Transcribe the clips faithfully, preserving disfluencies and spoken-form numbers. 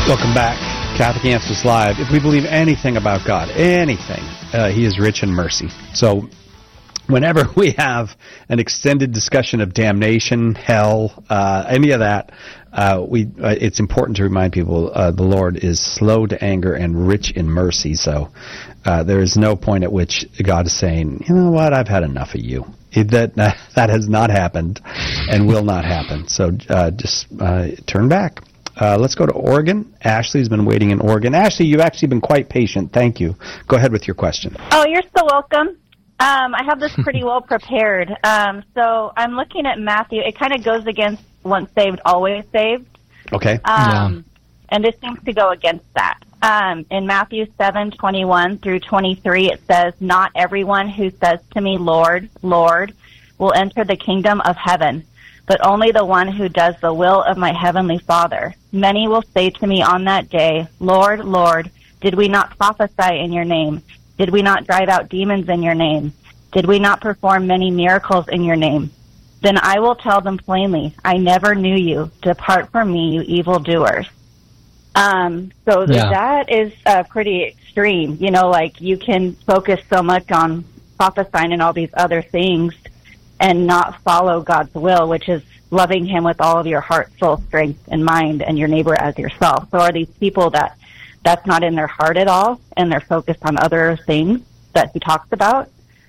Welcome back. Catholic Answers Live. If we believe anything about God, anything, uh, He is rich in mercy. So whenever we have an extended discussion of damnation, hell, uh, any of that, uh, we uh, it's important to remind people uh, the Lord is slow to anger and rich in mercy. So uh, there is no point at which God is saying, you know what, I've had enough of you. It, that that has not happened and will not happen. So uh, just uh, turn back. Uh, let's go to Oregon. Ashley's been waiting in Oregon. Ashley, you've actually been quite patient. Thank you. Go ahead with your question. Oh, you're so welcome. Um, I have this pretty well prepared. Um, so I'm looking at Matthew. It kind of goes against once saved, always saved. Okay. Um, yeah. And this seems to go against that. Um, in Matthew seven twenty-one through twenty-three, it says, "Not everyone who says to me, 'Lord, Lord,' will enter the kingdom of heaven, but only the one who does the will of my heavenly Father. Many will say to me on that day, 'Lord, Lord, did we not prophesy in your name? Did we not drive out demons in your name? Did we not perform many miracles in your name?' Then I will tell them plainly, 'I never knew you. Depart from me, you evildoers.'" Um, so Yeah. that is uh, pretty extreme. You know, like you can focus so much on prophesying and all these other things and not follow God's will, which is loving Him with all of your heart, soul, strength, and mind, and your neighbor as yourself. So are these people that that's not in their heart at all, and they're focused on other things that He talks about?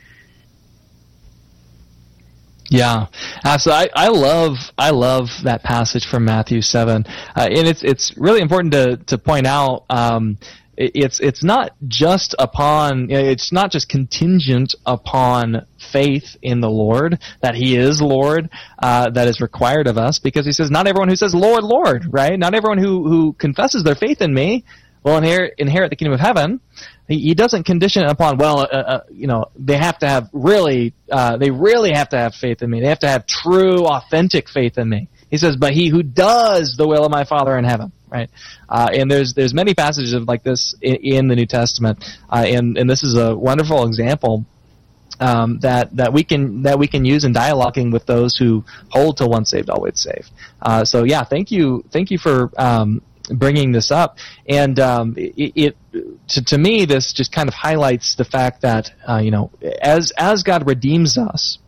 Yeah, absolutely. I, I love I love that passage from Matthew seven, uh, and it's it's really important to to point out. Um, it, it's it's not just upon it's not just contingent upon faith in the Lord, that He is Lord, uh, that is required of us, because He says, "Not everyone who says Lord, Lord," right? Not everyone who who confesses their faith in Me will inherit inherit the kingdom of heaven. He doesn't condition it upon, well, uh, uh, you know, they have to have really, uh, they really have to have faith in Me. They have to have true, authentic faith in Me. He says, "But he who does the will of my Father in heaven," right? Uh, and there's there's many passages of like this in, in the New Testament, uh, and and this is a wonderful example um, that that we can that we can use in dialoguing with those who hold to once saved, always saved. Uh, so yeah, thank you, thank you for. Um, bringing this up, and um, it, it to, to me this just kind of highlights the fact that uh, you know as as God redeems us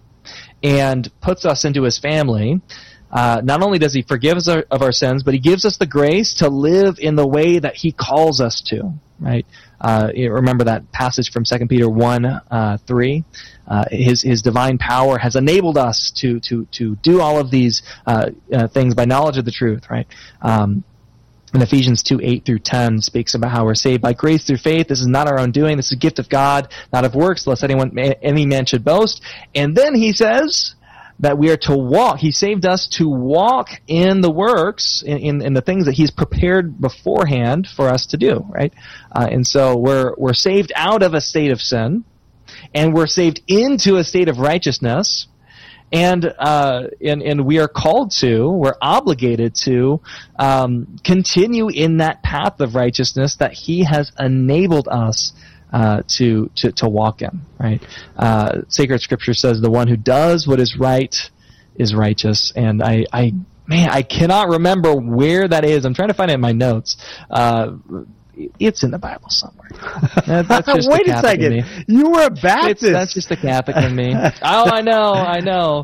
and puts us into His family, uh, not only does He forgive us our, of our sins, but He gives us the grace to live in the way that He calls us to. Right? Uh, you remember that passage from Second Peter one uh, three. Uh, his His divine power has enabled us to to to do all of these uh, uh, things by knowledge of the truth. Right? Um, And Ephesians two, eight through ten speaks about how we're saved by grace through faith. This is not our own doing. This is a gift of God, not of works, lest anyone, any man should boast. And then he says that we are to walk. He saved us to walk in the works, in, in, in the things that He's prepared beforehand for us to do, right? Uh, and so we're, we're saved out of a state of sin, and we're saved into a state of righteousness. And, uh, and and we are called to, we're obligated to um, continue in that path of righteousness that He has enabled us uh, to, to to walk in. Right? Uh, Sacred Scripture says, "The one who does what is right is righteous." And I, I man, I cannot remember where that is. I'm trying to find it in my notes. Uh, It's in the Bible somewhere. That, that's just Wait the a Catholic second. in me. You were a Baptist. It's, that's just the Catholic in me. Oh, I know, I know.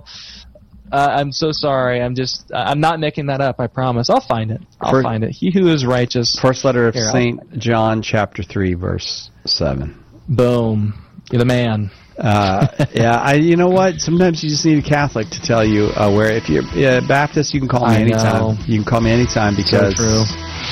Uh, I'm so sorry. I'm just, I'm not making that up, I promise. I'll find it. I'll First, find it. He who is righteous. First letter of Here, Saint John, chapter three, verse seven. Boom. You're the man. Uh, yeah, I. You know what? Sometimes you just need a Catholic to tell you uh, where. If you're uh, Baptist, you can call me I anytime. know. You can call me anytime because So true.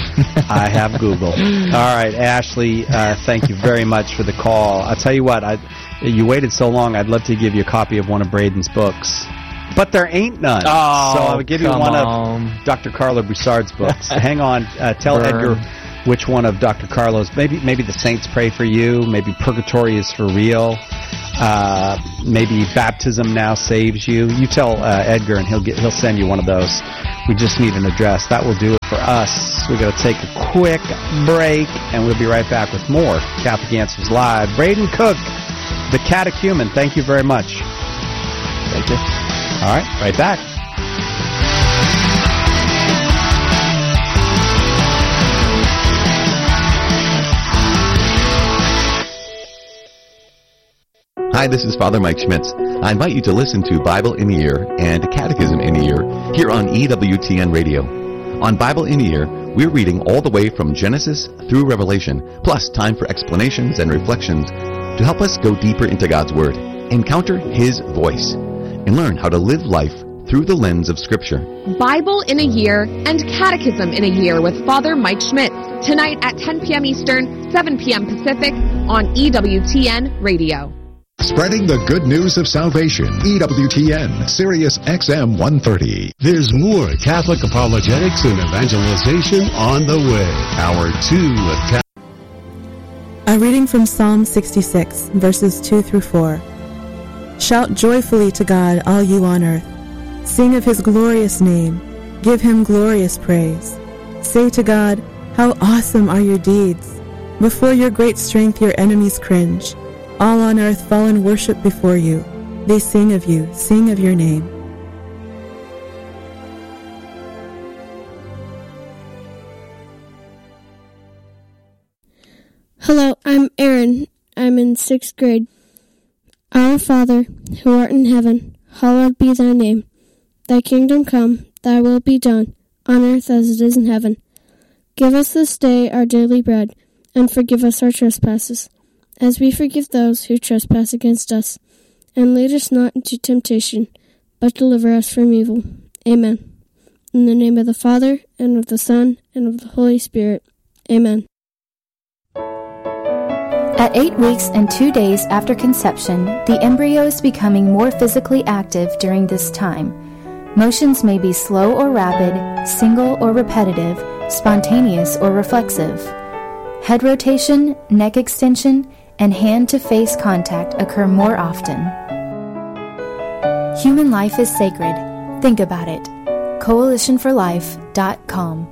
I have Google. All right, Ashley, uh, thank you very much for the call. I'll tell you what, I, you waited so long, I'd love to give you a copy of one of Braden's books. But there ain't none. Oh, so I'll give you come one on. of Doctor Carlo Broussard's books. Hang on. Uh, tell Burn. Edgar which one of Doctor Carlo's. Maybe maybe The Saints Pray for You. Maybe Purgatory is for Real. Uh, maybe Baptism Now Saves You. You tell uh, Edgar, and he'll get he'll send you one of those. We just need an address. That will do it for us. We're going to take a quick break, and we'll be right back with more Catholic Answers Live. Braden Cook, the catechumen, thank you very much. Thank you. All right, right back. Hi, this is Father Mike Schmitz. I invite you to listen to Bible in a Year and Catechism in a Year here on E W T N Radio. On Bible in a Year, we're reading all the way from Genesis through Revelation, plus time for explanations and reflections to help us go deeper into God's Word, encounter His voice, and learn how to live life through the lens of Scripture. Bible in a Year and Catechism in a Year with Father Mike Schmitz, tonight at ten p.m. Eastern, seven p.m. Pacific on E W T N Radio. Spreading the good news of salvation. E W T N, Sirius X M one thirty. There's more Catholic apologetics and evangelization on the way. Hour two of Catholic. A reading from Psalm sixty-six, verses two through four. Shout joyfully to God, all you on earth. Sing of His glorious name. Give Him glorious praise. Say to God, how awesome are your deeds. Before your great strength your enemies cringe. All on earth fall in worship before you. They sing of you, sing of your name. Hello, I'm Aaron. I'm in sixth grade. Our Father, who art in heaven, hallowed be thy name. Thy kingdom come, thy will be done, on earth as it is in heaven. Give us this day our daily bread, and forgive us our trespasses, as we forgive those who trespass against us. And lead us not into temptation, but deliver us from evil. Amen. In the name of the Father, and of the Son, and of the Holy Spirit. Amen. At eight weeks and two days after conception, the embryo is becoming more physically active during this time. Motions may be slow or rapid, single or repetitive, spontaneous or reflexive. Head rotation, neck extension, and hand-to-face contact occur more often. Human life is sacred. Think about it. coalition for life dot com.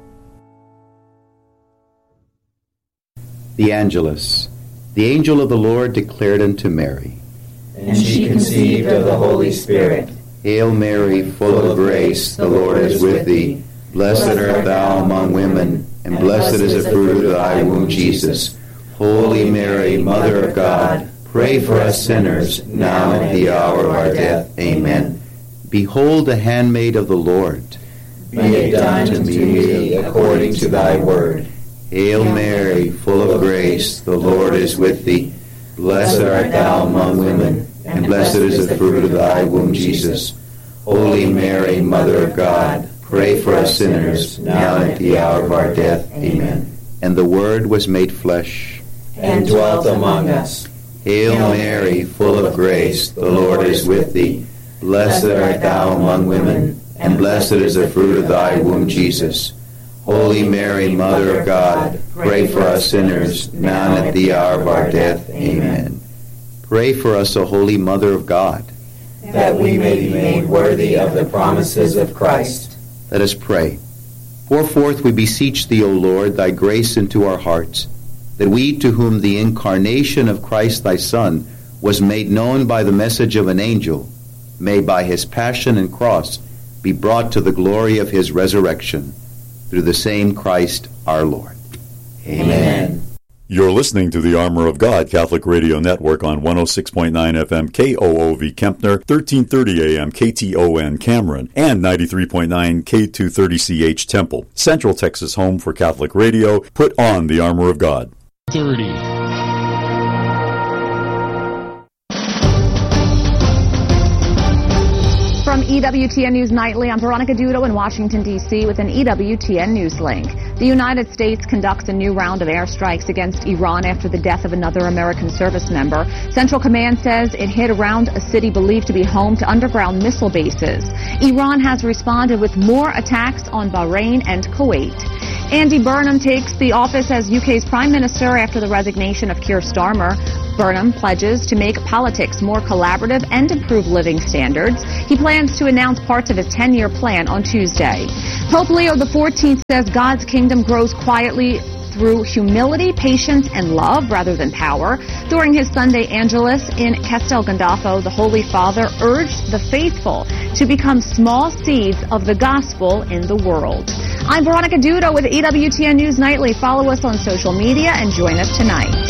The Angelus. The angel of the Lord declared unto Mary, and she conceived of the Holy Spirit. Hail Mary, full of grace, the Lord is with thee. Blessed art thou among women, and blessed is the fruit of thy womb, Jesus. Holy Mary, Mother of God, pray for us sinners, now and at the hour of our death. Amen. Behold the handmaid of the Lord. Be it done to me according to thy word. Hail Mary, full of grace, the Lord is with thee. Blessed art thou among women, and blessed is the fruit of thy womb, Jesus. Holy Mary, Mother of God, pray for us sinners, now and at the hour of our death. Amen. And the Word was made flesh, and dwelt among us. Hail Mary, full of grace, the Lord is with thee. Blessed art thou among women, and blessed is the fruit of thy womb, Jesus. Holy Mary, Mother of God, pray for us sinners, now and at the hour of our death. Amen. Pray for us, O Holy Mother of God, that we may be made worthy of the promises of Christ. Let us pray. Pour forth, we beseech thee, O Lord, thy grace into our hearts, that we, to whom the incarnation of Christ thy Son was made known by the message of an angel, may by his passion and cross be brought to the glory of his resurrection, through the same Christ our Lord. Amen. You're listening to the Armor of God Catholic Radio Network on one oh six point nine F M K O O V Kempner, thirteen thirty A M K T O N Cameron, and ninety-three point nine K two thirty C H Temple. Central Texas home for Catholic radio. Put on the Armor of God. thirty. From E W T N News Nightly, I'm Veronica Dudo in Washington, D C with an E W T N News link. The United States conducts a new round of airstrikes against Iran after the death of another American service member. Central Command says it hit around a city believed to be home to underground missile bases. Iran has responded with more attacks on Bahrain and Kuwait. Andy Burnham takes the office as U K's Prime Minister after the resignation of Keir Starmer. Burnham pledges to make politics more collaborative and improve living standards. He plans to announce parts of his ten-year plan on Tuesday. Pope Leo the fourteenth says God's kingdom grows quietly through humility, patience, and love rather than power. During his Sunday Angelus in Castel Gandolfo, the Holy Father urged the faithful to become small seeds of the gospel in the world. I'm Veronica Dudo with E W T N News Nightly. Follow us on social media and join us tonight.